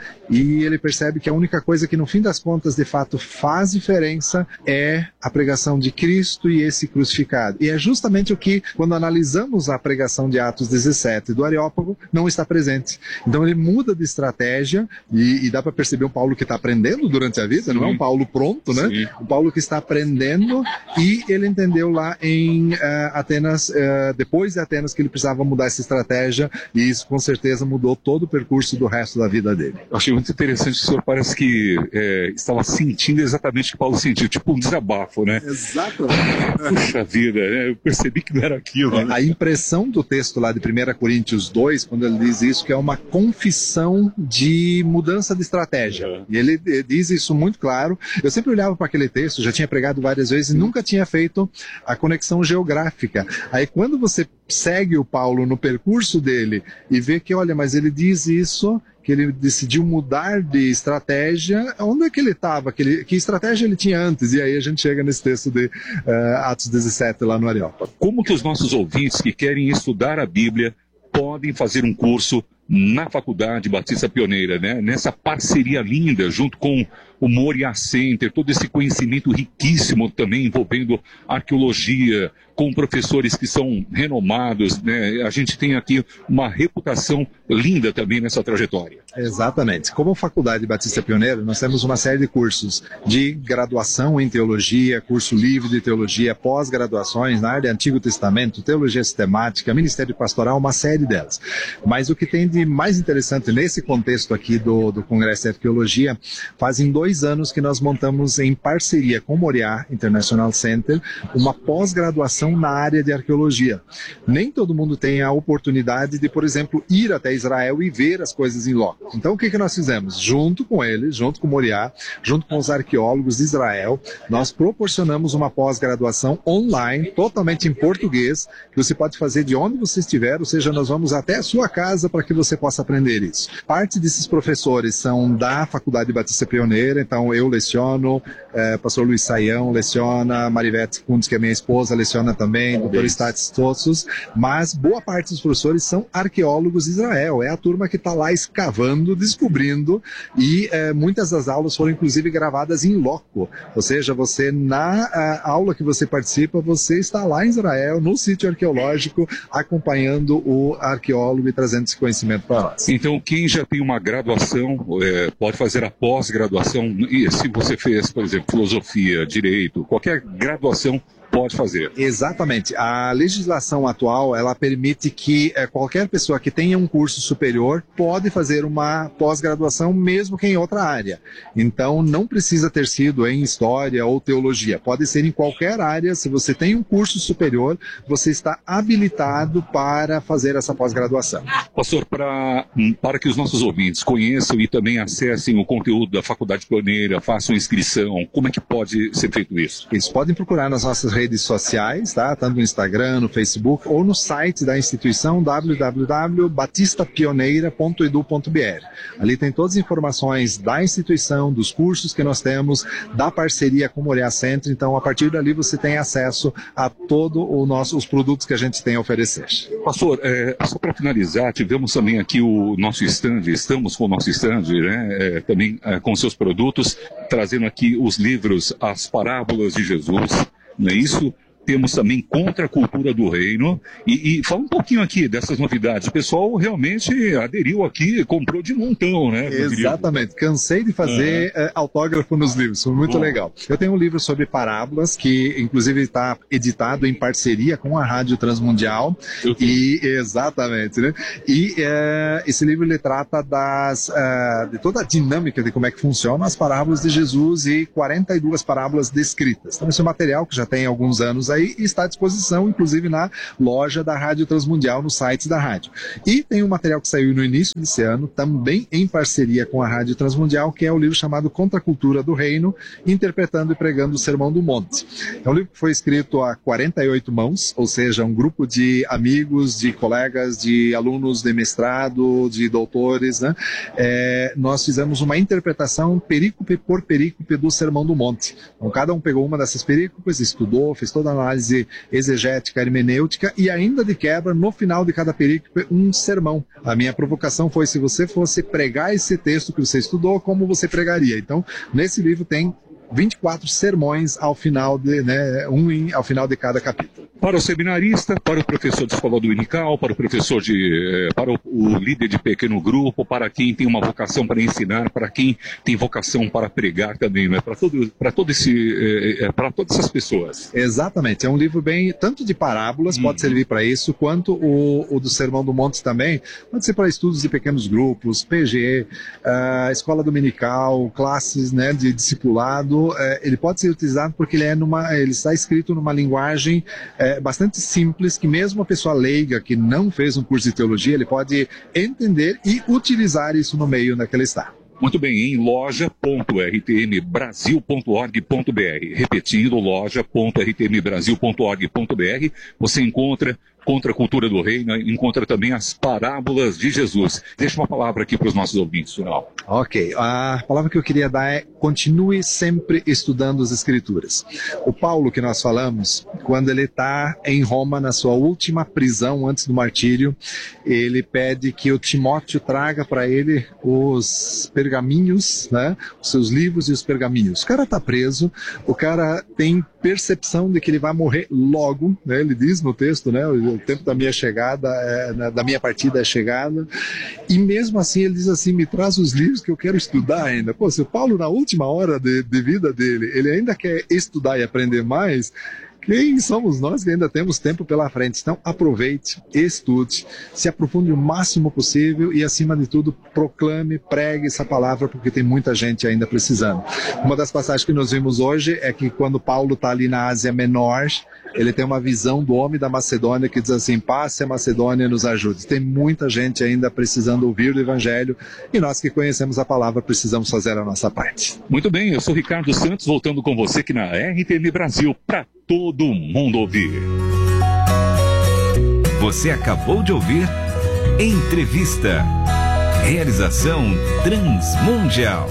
e ele percebe que a única coisa que no fim das contas de fato faz diferença é a pregação de Cristo e esse crucificado. E é justamente o que, quando analisamos a pregação de Atos dezessete do Areópago, não está presente. Então ele muda de estratégia, e, e dá para perceber um Paulo que está aprendendo durante a vida, Sim. não é um Paulo pronto, né? Sim. Um Paulo que está aprendendo, e ele entendeu lá em uh, Atenas, uh, depois de Atenas, que ele precisava mudar essa estratégia, e isso com certeza mudou todo o percurso do resto da vida dele. Eu achei muito interessante, o senhor parece que é, estava sentindo exatamente o que Paulo sentiu, tipo um desabafo, né? Exatamente. Puxa vida, né? Eu percebi que não era aquilo. É, né? A impressão do texto lá de primeira Coríntios dois, quando ele diz isso, que é uma confissão de mudança de estratégia. Uhum. E ele, ele diz isso muito claro. Eu sempre olhava para aquele texto, já tinha pregado várias vezes e nunca tinha feito a conexão geográfica. Aí quando você segue o Paulo no percurso dele e vê que, olha, mas ele diz isso, que ele decidiu mudar de estratégia, onde é que ele estava? Que, que estratégia ele tinha antes? E aí a gente chega nesse texto de uh, Atos dezessete lá no Areópago. Como que os nossos ouvintes que querem estudar a Bíblia podem fazer um curso na Faculdade Batista Pioneira, né? Nessa parceria linda, junto com o Moriá Center, todo esse conhecimento riquíssimo também envolvendo arqueologia, com professores que são renomados, né? A gente tem aqui uma reputação linda também nessa trajetória. Exatamente. Como Faculdade Batista Pioneira, nós temos uma série de cursos de graduação em teologia, curso livre de teologia, pós-graduações na área de Antigo Testamento, teologia sistemática, Ministério Pastoral, uma série delas. Mas o que tem de mais interessante nesse contexto aqui do, do Congresso de Arqueologia, fazem dois anos que nós montamos em parceria com o Moriá International Center uma pós-graduação na área de arqueologia. Nem todo mundo tem a oportunidade de, por exemplo, ir até Israel e ver as coisas em loco. Então, o que, que nós fizemos? Junto com eles, junto com o Moriá, junto com os arqueólogos de Israel, nós proporcionamos uma pós-graduação online, totalmente em português, que você pode fazer de onde você estiver, ou seja, nós vamos até a sua casa para que você possa aprender isso. Parte desses professores são da Faculdade Batista Pioneira, então eu leciono, eh, pastor Luiz Saião leciona, Marivete Kundes, que é minha esposa, leciona também, doutor Statis Tossos, mas boa parte dos professores são arqueólogos de Israel, é a turma que está lá escavando, descobrindo, e eh, muitas das aulas foram inclusive gravadas em loco, ou seja, você na aula que você participa, você está lá em Israel, no sítio arqueológico, acompanhando o arqueólogo e trazendo esse conhecimento para nós. Então, quem já tem uma graduação, é, pode fazer a pós-graduação, e se você fez, por exemplo, filosofia, direito, qualquer graduação, pode fazer. Exatamente. A legislação atual, ela permite que é, qualquer pessoa que tenha um curso superior pode fazer uma pós-graduação, mesmo que em outra área. Então, não precisa ter sido em história ou teologia. Pode ser em qualquer área. Se você tem um curso superior, você está habilitado para fazer essa pós-graduação. Pastor, para, para que os nossos ouvintes conheçam e também acessem o conteúdo da Faculdade Pioneira, façam inscrição, como é que pode ser feito isso? Eles podem procurar nas nossas redes sociais, tá? Tanto no Instagram, no Facebook ou no site da instituição w w w ponto batista pioneira ponto edu ponto b r. Ali tem todas as informações da instituição, dos cursos que nós temos, da parceria com o Moriá Center. Então, a partir dali você tem acesso a todos os produtos que a gente tem a oferecer. Pastor, é, só para finalizar, tivemos também aqui o nosso stand, estamos com o nosso stand, né? É, também é, com seus produtos, trazendo aqui os livros As Parábolas de Jesus. Não é isso? Temos também Contra a Cultura do Reino. E, e fala um pouquinho aqui dessas novidades. O pessoal realmente aderiu aqui, comprou de montão, né? Exatamente. Cansei de fazer é. autógrafo nos livros. Foi muito Bom. legal. Eu tenho um livro sobre parábolas, que inclusive está editado em parceria com a Rádio Transmundial. E, exatamente, né? E é, esse livro ele trata das, uh, de toda a dinâmica de como é que funcionam as parábolas de Jesus e quarenta e duas parábolas descritas. Então, esse é um material que já tem alguns anos aí, e está à disposição, inclusive na loja da Rádio Transmundial, no site da rádio. E tem um material que saiu no início desse ano, também em parceria com a Rádio Transmundial, que é o livro chamado Contra a Cultura do Reino, interpretando e pregando o Sermão do Monte. É um livro que foi escrito a quarenta e oito mãos, ou seja, um grupo de amigos, de colegas, de alunos de mestrado, de doutores, né? É, nós fizemos uma interpretação perícope por perícope do Sermão do Monte. Então, cada um pegou uma dessas perícopes, estudou, fez toda a análise exegética, hermenêutica, e ainda de quebra, no final de cada perícope, um sermão. A minha provocação foi, se você fosse pregar esse texto que você estudou, como você pregaria? Então, nesse livro tem vinte e quatro sermões ao final de, né, um em, ao final de cada capítulo. Para o seminarista, para o professor de escola dominical, para o professor de, para o, o líder de pequeno grupo, para quem tem uma vocação para ensinar, para quem tem vocação para pregar também, né? Para todo, para todo esse, é, para todas essas pessoas. Exatamente, é um livro bem, tanto de parábolas, hum. pode servir para isso, quanto o, o do Sermão do Monte também, pode ser para estudos de pequenos grupos, P G, uh, escola dominical, classes, né, de discipulado. Ele pode ser utilizado porque ele, é numa, ele está escrito numa linguagem é, bastante simples, que mesmo a pessoa leiga que não fez um curso de teologia, ele pode entender e utilizar isso no meio naquele ele está. Muito bem, em loja ponto r t m brasil ponto org ponto b r. Repetindo, loja ponto r t m brasil ponto org ponto b r, você encontra contra a cultura do reino, encontra também as parábolas de Jesus. Deixa uma palavra aqui para os nossos ouvintes, Sunal. Ok, a palavra que eu queria dar é: continue sempre estudando as Escrituras. O Paulo que nós falamos, quando ele está em Roma, na sua última prisão antes do martírio, ele pede que o Timóteo traga para ele os pergaminhos, né? Os seus livros e os pergaminhos. O cara está preso, o cara tem percepção de que ele vai morrer logo, né? Ele diz no texto, né? O tempo da minha chegada, é, da minha partida é chegada, e mesmo assim ele diz assim: me traz os livros que eu quero estudar ainda. Pô, se o Paulo na última hora de, de vida dele, ele ainda quer estudar e aprender mais, quem somos nós que ainda temos tempo pela frente? Então aproveite, estude, se aprofunde o máximo possível e, acima de tudo, proclame, pregue essa palavra, porque tem muita gente ainda precisando. Uma das passagens que nós vimos hoje é que quando Paulo está ali na Ásia Menor, ele tem uma visão do homem da Macedônia que diz assim: passe a Macedônia e nos ajude. Tem muita gente ainda precisando ouvir o Evangelho, e nós que conhecemos a palavra precisamos fazer a nossa parte. Muito bem, eu sou Ricardo Santos, voltando com você aqui na R T M Brasil, para todo mundo ouvir. Você acabou de ouvir Entrevista. Realização Transmundial.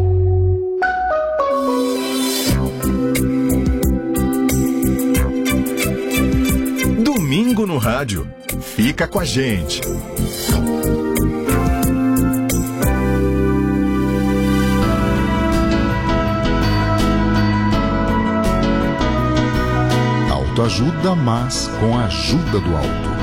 Domingo no rádio. Fica com a gente. Autoajuda, mas com a ajuda do alto.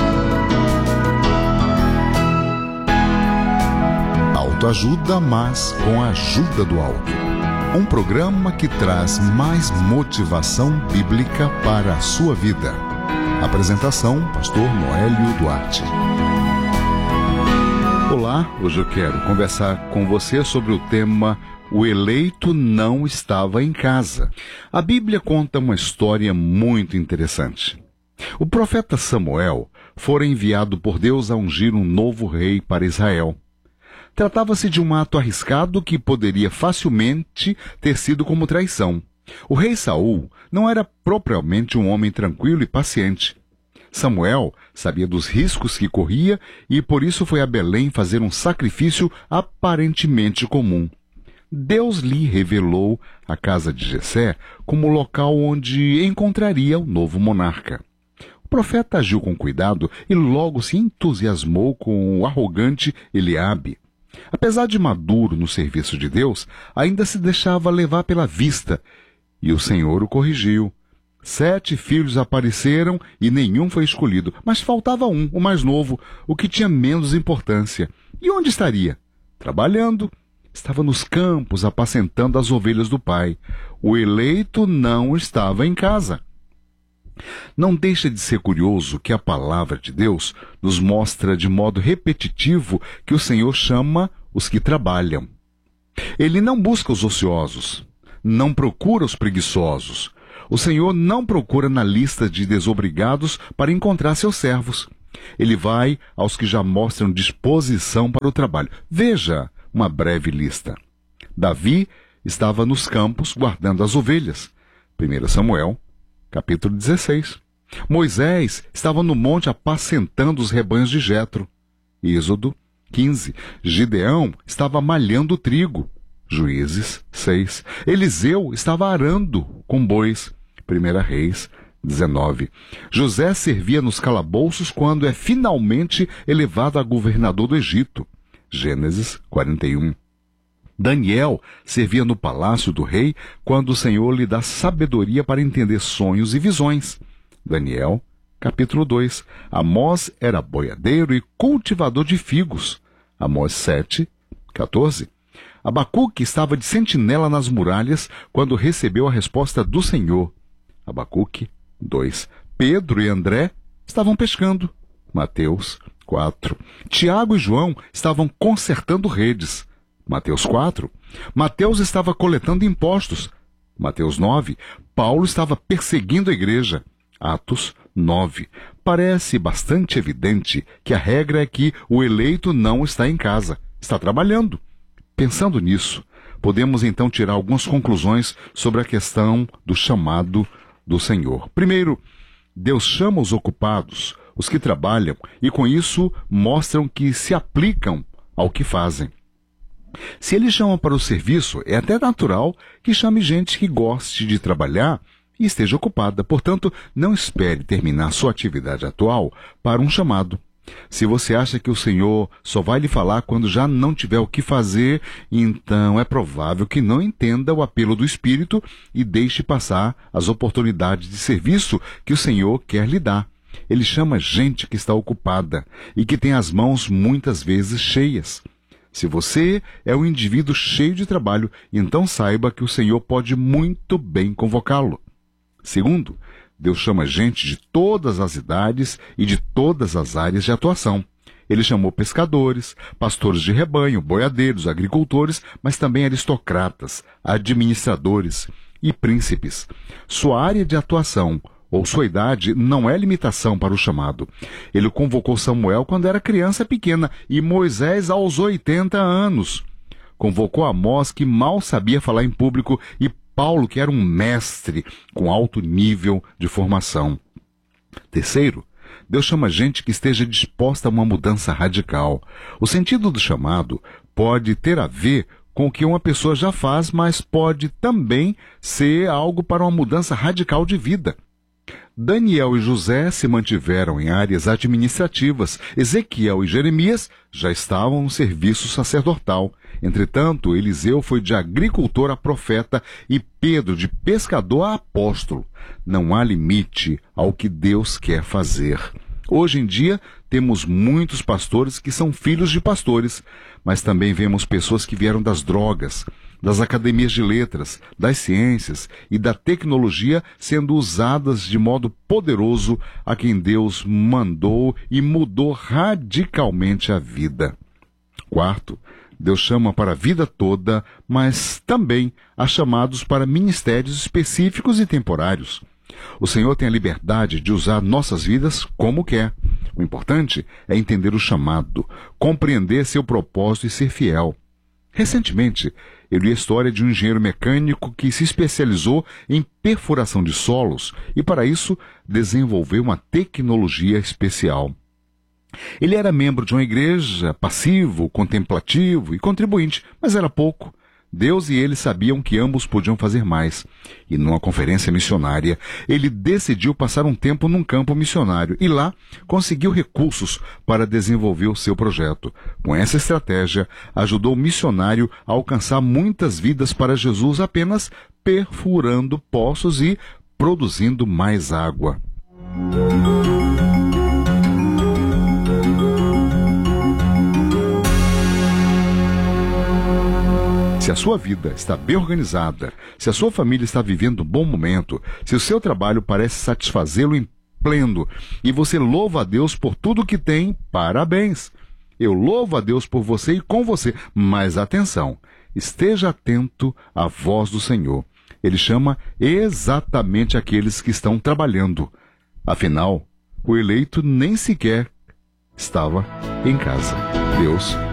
Autoajuda, mas com a ajuda do alto. Um programa que traz mais motivação bíblica para a sua vida. Apresentação: Pastor Noélio Duarte. Olá, hoje eu quero conversar com você sobre o tema O eleito não estava em casa. A Bíblia conta uma história muito interessante. O profeta Samuel fora enviado por Deus a ungir um novo rei para Israel. Tratava-se de um ato arriscado que poderia facilmente ter sido como traição. O rei Saul não era propriamente um homem tranquilo e paciente. Samuel sabia dos riscos que corria e por isso foi a Belém fazer um sacrifício aparentemente comum. Deus lhe revelou a casa de Jessé como local onde encontraria o novo monarca. O profeta agiu com cuidado e logo se entusiasmou com o arrogante Eliabe. Apesar de maduro no serviço de Deus, ainda se deixava levar pela vista, e o Senhor o corrigiu. Sete filhos apareceram e nenhum foi escolhido, mas faltava um, o mais novo, o que tinha menos importância. E onde estaria? Trabalhando. Estava nos campos apacentando as ovelhas do pai. O eleito não estava em casa. Não deixa de ser curioso que a palavra de Deus nos mostra de modo repetitivo que o Senhor chama os que trabalham. Ele não busca os ociosos, não procura os preguiçosos. O Senhor não procura na lista de desobrigados para encontrar seus servos. Ele vai aos que já mostram disposição para o trabalho. Veja uma breve lista. Davi estava nos campos guardando as ovelhas. primeiro Samuel, capítulo dezesseis. Moisés estava no monte apacentando os rebanhos de Jetro. Êxodo quinze. Gideão estava malhando trigo. Juízes seis. Eliseu estava arando com bois. primeira Reis dezenove. José servia nos calabouços quando é finalmente elevado a governador do Egito. Gênesis quarenta e um. Daniel servia no palácio do rei quando o Senhor lhe dá sabedoria para entender sonhos e visões. Daniel, capítulo dois. Amós era boiadeiro e cultivador de figos. Amós sete, quatorze. Abacuque estava de sentinela nas muralhas quando recebeu a resposta do Senhor. Abacuque dois. Pedro e André estavam pescando. Mateus quatro. Tiago e João estavam consertando redes. Mateus quatro. Mateus estava coletando impostos. Mateus nove. Paulo estava perseguindo a igreja. Atos nove. Parece bastante evidente que a regra é que o eleito não está em casa, está trabalhando. Pensando nisso, podemos então tirar algumas conclusões sobre a questão do chamado do Senhor. Primeiro, Deus chama os ocupados, os que trabalham e com isso mostram que se aplicam ao que fazem. Se ele chama para o serviço, é até natural que chame gente que goste de trabalhar e esteja ocupada. Portanto, não espere terminar sua atividade atual para um chamado. Se você acha que o Senhor só vai lhe falar quando já não tiver o que fazer, então é provável que não entenda o apelo do Espírito e deixe passar as oportunidades de serviço que o Senhor quer lhe dar. Ele chama gente que está ocupada e que tem as mãos muitas vezes cheias. Se você é um indivíduo cheio de trabalho, então saiba que o Senhor pode muito bem convocá-lo. Segundo, Deus chama gente de todas as idades e de todas as áreas de atuação. Ele chamou pescadores, pastores de rebanho, boiadeiros, agricultores, mas também aristocratas, administradores e príncipes. Sua área de atuação ou sua idade não é limitação para o chamado. Ele convocou Samuel quando era criança pequena e Moisés aos oitenta anos. Convocou Amós, que mal sabia falar em público, e Paulo, que era um mestre com alto nível de formação. Terceiro, Deus chama gente que esteja disposta a uma mudança radical. O sentido do chamado pode ter a ver com o que uma pessoa já faz, mas pode também ser algo para uma mudança radical de vida. Daniel e José se mantiveram em áreas administrativas. Ezequiel e Jeremias já estavam no serviço sacerdotal. Entretanto, Eliseu foi de agricultor a profeta e Pedro de pescador a apóstolo. Não há limite ao que Deus quer fazer. Hoje em dia, temos muitos pastores que são filhos de pastores, mas também vemos pessoas que vieram das drogas, das academias de letras, das ciências e da tecnologia sendo usadas de modo poderoso a quem Deus mandou e mudou radicalmente a vida. Quarto, Deus chama para a vida toda, mas também há chamados para ministérios específicos e temporários. O Senhor tem a liberdade de usar nossas vidas como quer. O importante é entender o chamado, compreender seu propósito e ser fiel. Recentemente, eu li a história de um engenheiro mecânico que se especializou em perfuração de solos e, para isso, desenvolveu uma tecnologia especial. Ele era membro de uma igreja, passivo, contemplativo e contribuinte, mas era pouco. Deus e ele sabiam que ambos podiam fazer mais. E numa conferência missionária, ele decidiu passar um tempo num campo missionário e lá conseguiu recursos para desenvolver o seu projeto. Com essa estratégia, ajudou o missionário a alcançar muitas vidas para Jesus apenas perfurando poços e produzindo mais água. Se a sua vida está bem organizada, se a sua família está vivendo um bom momento, se o seu trabalho parece satisfazê-lo em pleno e você louva a Deus por tudo que tem, parabéns! Eu louvo a Deus por você e com você, mas atenção, esteja atento à voz do Senhor. Ele chama exatamente aqueles que estão trabalhando. Afinal, o eleito nem sequer estava em casa. Deus